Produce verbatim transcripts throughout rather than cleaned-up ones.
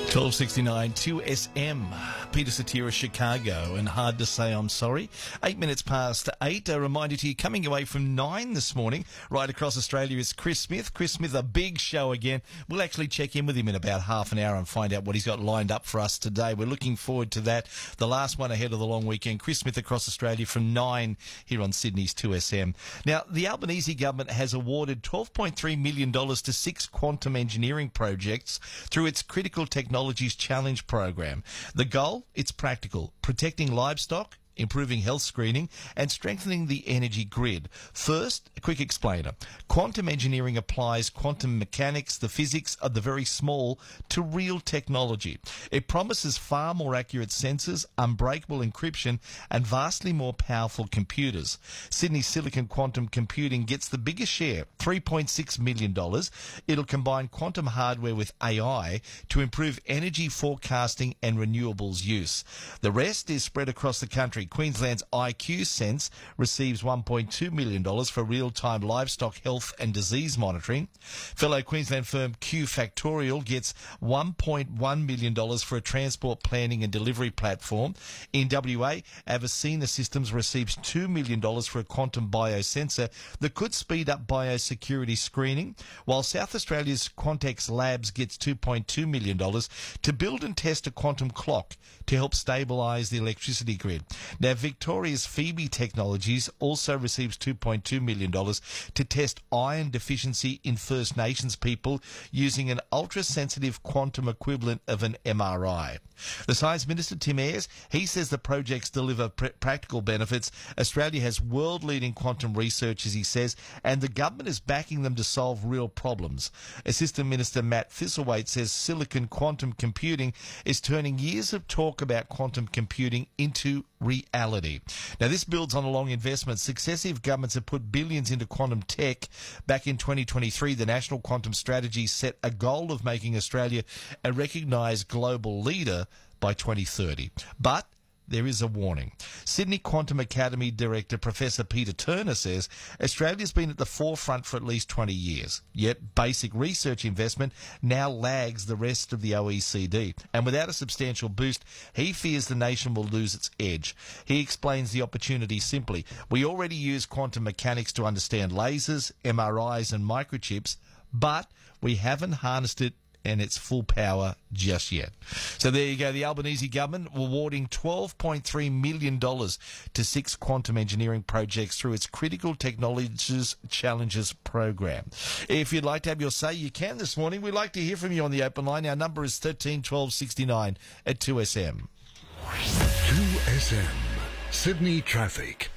twelve sixty-nine, two S M, Peter Satira, Chicago, and hard to say I'm sorry. Eight minutes past eight. A reminder to you, coming away from nine this morning, right across Australia, is Chris Smith. Chris Smith, a big show again. We'll actually check in with him in about half an hour and find out what he's got lined up for us today. We're looking forward to that. The last one ahead of the long weekend. Chris Smith across Australia from nine here on Sydney's two S M. Now, the Albanese government has awarded twelve point three million dollars to six quantum engineering projects through its Critical Technologies Challenge program. The goal? It's practical. Protecting livestock, improving health screening, and strengthening the energy grid. First, a quick explainer. Quantum engineering applies quantum mechanics, the physics of the very small, to real technology. It promises far more accurate sensors, unbreakable encryption, and vastly more powerful computers. Sydney Silicon Quantum Computing gets the biggest share, three point six million dollars. It'll combine quantum hardware with A I to improve energy forecasting and renewables use. The rest is spread across the country. Queensland's I Q Sense receives one point two million dollars for real-time livestock health and disease monitoring. Fellow Queensland firm Q Factorial gets one point one million dollars for a transport planning and delivery platform. In W A, Avicena Systems receives two million dollars for a quantum biosensor that could speed up biosecurity screening, while South Australia's Quantex Labs gets two point two million dollars to build and test a quantum clock to help stabilise the electricity grid. Now, Victoria's Phoebe Technologies also receives two point two million dollars to test iron deficiency in First Nations people using an ultra-sensitive quantum equivalent of an M R I. The Science Minister, Tim Ayres, he says the projects deliver pr- practical benefits. Australia has world-leading quantum research, as he says, and the government is backing them to solve real problems. Assistant Minister Matt Thistlethwaite says silicon quantum computing is turning years of talk about quantum computing into reality. Now, this builds on a long investment. Successive governments have put billions into quantum tech. Back in twenty twenty-three, the National Quantum Strategy set a goal of making Australia a recognised global leader by twenty thirty. But there is a warning. Sydney Quantum Academy Director Professor Peter Turner says Australia's been at the forefront for at least twenty years, yet basic research investment now lags the rest of the O E C D. And without a substantial boost, he fears the nation will lose its edge. He explains the opportunity simply. We already use quantum mechanics to understand lasers, M R Is and microchips, but we haven't harnessed it and its full power just yet. So there you go. The Albanese government awarding twelve point three million dollars to six quantum engineering projects through its Critical Technologies Challenges program. If you'd like to have your say, you can this morning. We'd like to hear from you on the open line. Our number is thirteen twelve sixty-nine at two S M. two S M, Sydney Traffic.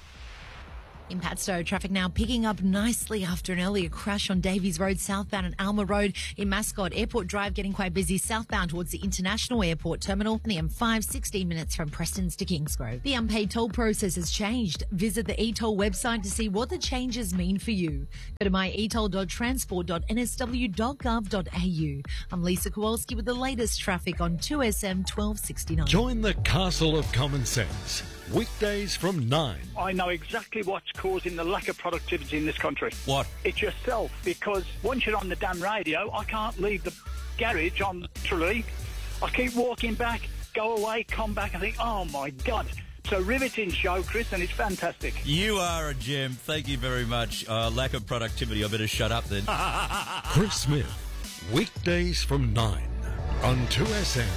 In Padstow, traffic now picking up nicely after an earlier crash on Davies Road southbound and Alma Road. In Mascot, Airport Drive getting quite busy southbound towards the International Airport Terminal, and the M five sixteen minutes from Prestons to Kingsgrove. The unpaid toll process has changed. Visit the e-toll website to see what the changes mean for you. Go to my e toll dot transport dot n s w dot gov dot a u. I'm Lisa Kowalski with the latest traffic on two S M twelve sixty-nine. Join the Castle of Common Sense. Weekdays from nine. I know exactly what's causing the lack of productivity in this country. What? It's yourself, because once you're on the damn radio, I can't leave the garage on Tralee. I keep walking back, go away, come back, and think, oh my God. So riveting show, Chris, and it's fantastic. You are a gem. Thank you very much. Uh, lack of productivity. I better shut up then. Chris Smith. Weekdays from nine on two S M.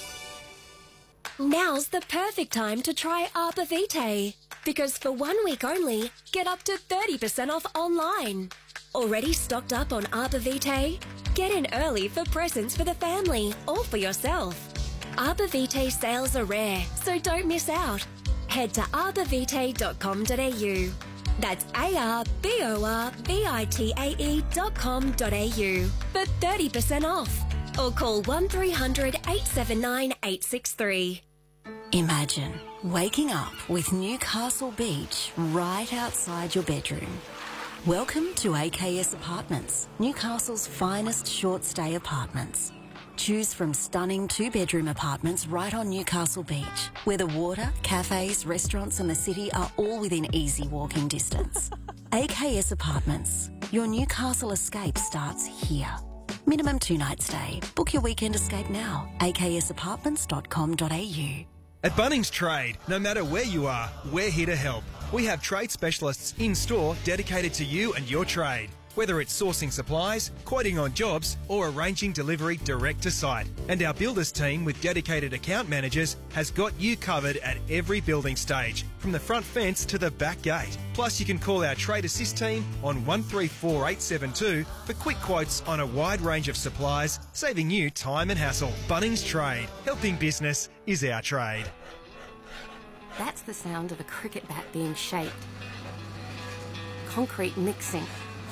Now's the perfect time to try Arbor Vitae, because for one week only, get up to thirty percent off online. Already stocked up on Arbor Vitae? Get in early for presents for the family or for yourself. Arbor Vitae sales are rare, so don't miss out. Head to arbor vitae dot com dot a u. That's A R B O R V I T A E dot com dot a u for thirty percent off. Or call one three hundred eight seven nine eight six three. Imagine waking up with Newcastle Beach right outside your bedroom. Welcome to A K S Apartments, Newcastle's finest short-stay apartments. Choose from stunning two-bedroom apartments right on Newcastle Beach, where the water, cafes, restaurants and the city are all within easy walking distance. A K S Apartments, your Newcastle escape starts here. Minimum two nights stay. Book your weekend escape now. a k s apartments dot com dot a u. At Bunnings Trade, no matter where you are, we're here to help. We have trade specialists in-store dedicated to you and your trade. Whether it's sourcing supplies, quoting on jobs, or arranging delivery direct to site. And our builders team with dedicated account managers has got you covered at every building stage, from the front fence to the back gate. Plus, you can call our Trade Assist team on one three four eight seven two for quick quotes on a wide range of supplies, saving you time and hassle. Bunnings Trade. Helping business is our trade. That's the sound of a cricket bat being shaped. Concrete mixing.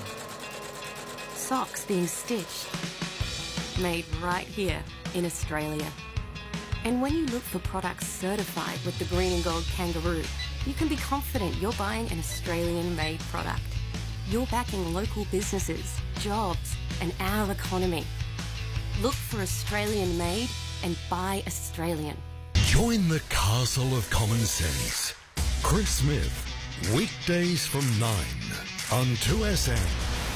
Socks being stitched. Made right here in Australia. And when you look for products certified with the green and gold kangaroo, you can be confident you're buying an Australian-made product. You're backing local businesses, jobs, and our economy. Look for Australian-made and buy Australian. Join the castle of common sense. Chris Smith, weekdays from nine on two S M.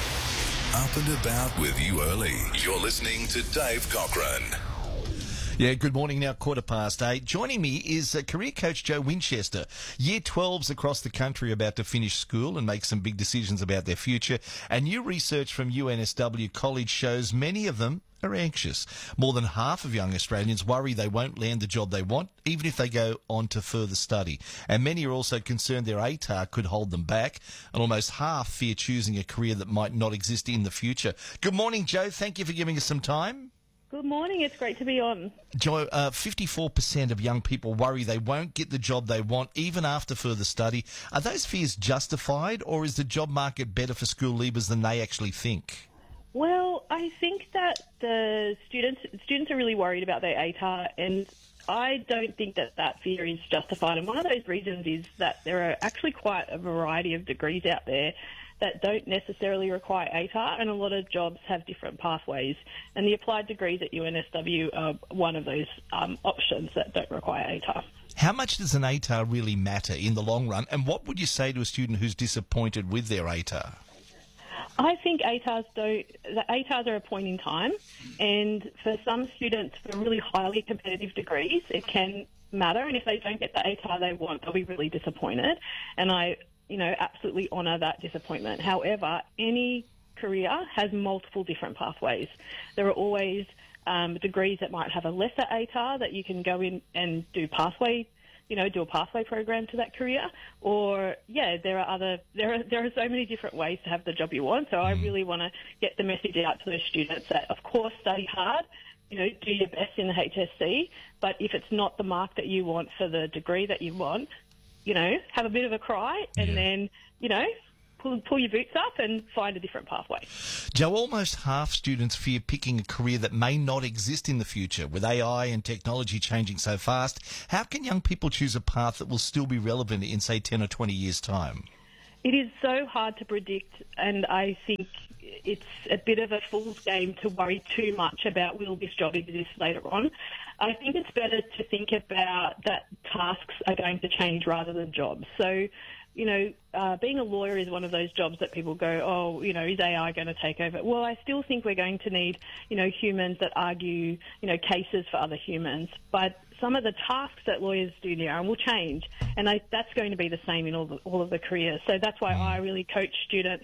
Up and about with you early. You're listening to Dave Cochran. Yeah, good morning now, quarter past eight. Joining me is uh, career coach Joe Winchester. Year twelves across the country about to finish school and make some big decisions about their future. And new research from U N S W College shows many of them are anxious. More than half of young Australians worry they won't land the job they want, even if they go on to further study. And many are also concerned their A T A R could hold them back, and almost half fear choosing a career that might not exist in the future. Good morning, Joe. Thank you for giving us some time. Good morning. It's great to be on. Joe, uh, fifty-four percent of young people worry they won't get the job they want even after further study. Are those fears justified, or is the job market better for school leavers than they actually think? Well, I think that the students students are really worried about their A T A R, and I don't think that that fear is justified. And one of those reasons is that there are actually quite a variety of degrees out there that don't necessarily require A T A R, and a lot of jobs have different pathways. And the applied degrees at U N S W are one of those um, options that don't require A T A R. How much does an A T A R really matter in the long run, and what would you say to a student who's disappointed with their A T A R? I think A T A Rs don't, the A T A Rs are a point in time, and for some students for really highly competitive degrees, it can matter, and if they don't get the A T A R they want, they'll be really disappointed, and I, you know, absolutely honour that disappointment. However, any career has multiple different pathways. There are always um, degrees that might have a lesser A T A R that you can go in and do pathway you know, do a pathway program to that career, or yeah, there are other there are there are so many different ways to have the job you want. So I really want to get the message out to those students that, of course, study hard, you know, do your best in the H S C, but if it's not the mark that you want for the degree that you want, you know, have a bit of a cry and yeah. then, you know, pull, pull your boots up and find a different pathway. Joe, almost half students fear picking a career that may not exist in the future. With A I and technology changing so fast, how can young people choose a path that will still be relevant in, say, ten or twenty years' time? It is so hard to predict, and I think it's a bit of a fool's game to worry too much about will this job exist later on. I think it's better to think about that tasks are going to change rather than jobs. So, you know, uh, being a lawyer is one of those jobs that people go, oh, you know, is A I going to take over? Well, I still think we're going to need, you know, humans that argue, you know, cases for other humans. But some of the tasks that lawyers do now will change, and I, that's going to be the same in all, the, all of the careers. So that's why I really coach students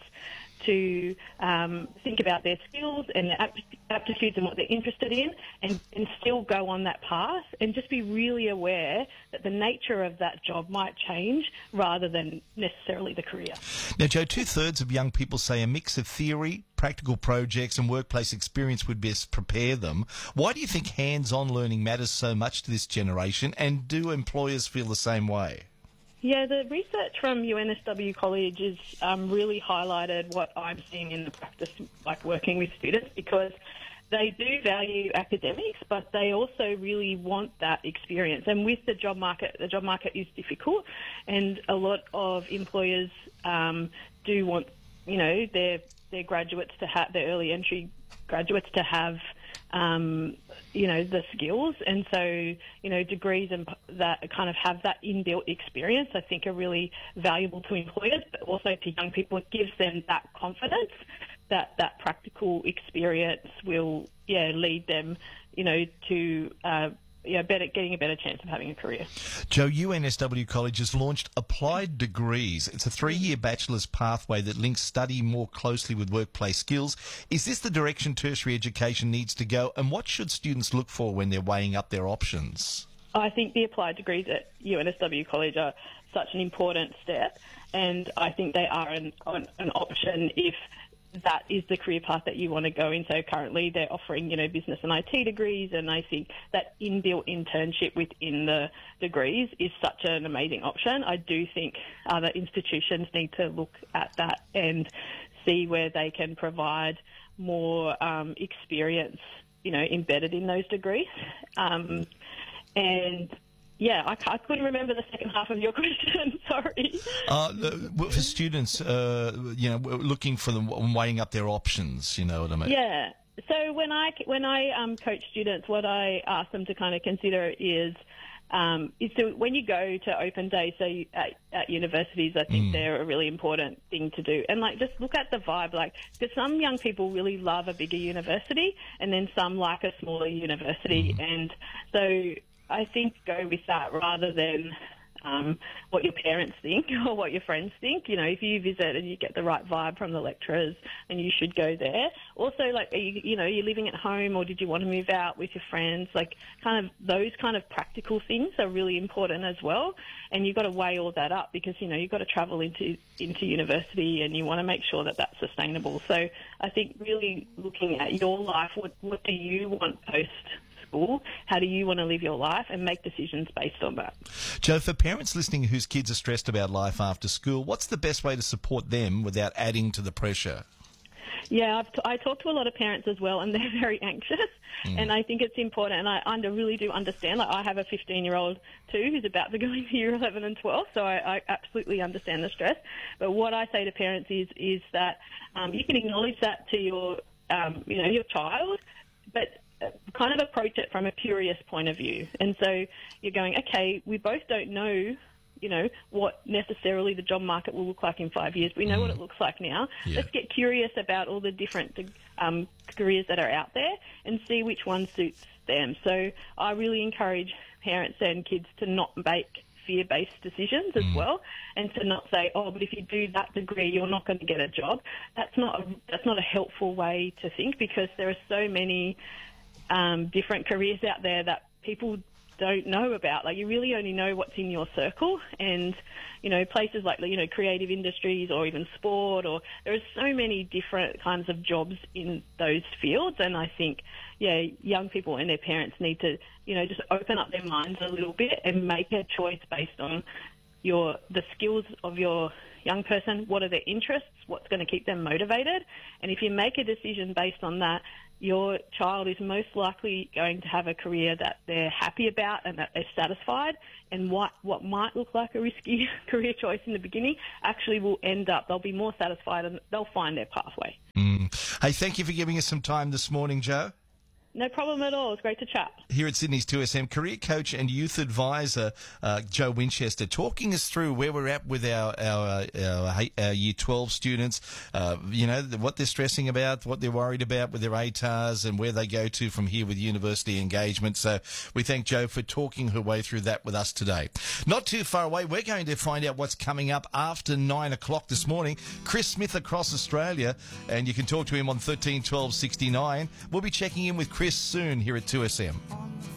to um, think about their skills and their aptitudes and what they're interested in, and, and still go on that path, and just be really aware that the nature of that job might change rather than necessarily the career. Now, Joe, two-thirds of young people say a mix of theory, practical projects and workplace experience would best prepare them. Why do you think hands-on learning matters so much to this generation, and do employers feel the same way? Yeah, the research from U N S W College has um, really highlighted what I'm seeing in the practice, like working with students, because they do value academics, but they also really want that experience. And with the job market, the job market is difficult, and a lot of employers um, do want, you know, their their graduates to have, their early entry graduates to have, um, you know, the skills. And so, you know, degrees and that kind of have that inbuilt experience, I think, are really valuable to employers, but also to young people. It gives them that confidence that that practical experience will, yeah, lead them, you know, to uh, yeah, better getting a better chance of having a career. Joe, U N S W College has launched Applied Degrees. It's a three-year bachelor's pathway that links study more closely with workplace skills. Is this the direction tertiary education needs to go, and what should students look for when they're weighing up their options? I think the applied degrees at U N S W College are such an important step, and I think they are an, an, an option if that is the career path that you want to go in. So currently they're offering, you know, business and I T degrees, and I think that inbuilt internship within the degrees is such an amazing option. I do think other institutions need to look at that and see where they can provide more um, experience, you know, embedded in those degrees. Um, and Yeah, I, I couldn't remember the second half of your question. Sorry. Uh, for students, uh, you know, looking for them, weighing up their options. You know what I mean? Yeah. So when I when I um, coach students, what I ask them to kind of consider is, um, is so when you go to open day, so you, at, at universities, I think mm. they're a really important thing to do. And like, just look at the vibe, like, because some young people really love a bigger university, and then some like a smaller university, mm. and so I think go with that rather than um, what your parents think or what your friends think. You know, if you visit and you get the right vibe from the lecturers, then you should go there. Also, like, are you, you know, you're living at home, or did you want to move out with your friends? Like, kind of those kind of practical things are really important as well. And you've got to weigh all that up because, you know, you've got to travel into into university, and you want to make sure that that's sustainable. So I think really looking at your life, what what do you want post school? How do you want to live your life, and make decisions based on that? Joe, for parents listening whose kids are stressed about life after school, what's the best way to support them without adding to the pressure? Yeah, I've t- I talk to a lot of parents as well, and they're very anxious, mm. and I think it's important, and I under, really do understand. Like, I have a fifteen-year-old too who's about to go into year eleven and twelve, so I, I absolutely understand the stress. But what I say to parents is is that um, you can acknowledge that to your, um, you know, your child, but kind of approach it from a curious point of view. And so you're going, okay, we both don't know, you know, what necessarily the job market will look like in five years. We know mm. what it looks like now. Yeah. Let's get curious about all the different um, careers that are out there and see which one suits them. So I really encourage parents and kids to not make fear-based decisions as mm. well, and to not say, oh, but if you do that degree, you're not going to get a job. That's not a, that's not a helpful way to think, because there are so many Um, different careers out there that people don't know about. Like, you really only know what's in your circle, and, you know, places like, you know, creative industries or even sport, or there are so many different kinds of jobs in those fields. And I think, yeah, young people and their parents need to, you know, just open up their minds a little bit and make a choice based on your the skills of your young person. What are their interests? What's going to keep them motivated? And if you make a decision based on that, your child is most likely going to have a career that they're happy about and that they're satisfied, and what, what might look like a risky career choice in the beginning actually will end up, they'll be more satisfied and they'll find their pathway. Mm. Hey, thank you for giving us some time this morning, Joe. No problem at all. It's great to chat. Here at Sydney's two S M, career coach and youth advisor uh, Joe Winchester, talking us through where we're at with our our, our, our Year twelve students, uh, you know, what they're stressing about, what they're worried about with their A T A Rs, and where they go to from here with university engagement. So we thank Joe for talking her way through that with us today. Not too far away, we're going to find out what's coming up after nine o'clock this morning. Chris Smith across Australia, and you can talk to him on thirteen twelve sixty-nine. We'll be checking in with Chris soon here at two S M.